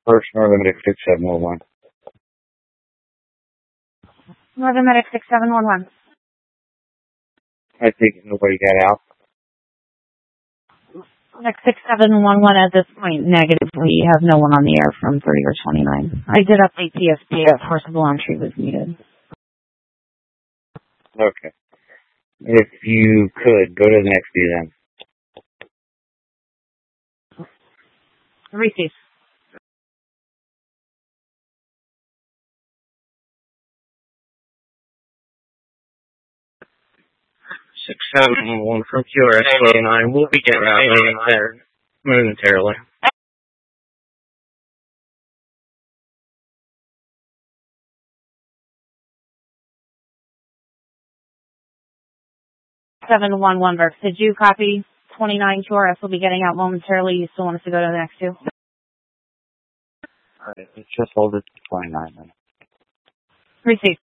First Northern Medic 6711. Northern Medic 6711. I think nobody got out. Medic 6711 at this point, negative. We have no one on the air from 30 or 29. I did update TSP if forcible entry was needed. Okay. If you could, go to the next view then. Receive. 6711 from QRS-29. We'll be getting out there momentarily. Seven one one Burke. Did you copy 29 QRS will be getting out momentarily? You still want us to go to the next two? Alright, let's just hold it to 29 then. Receive.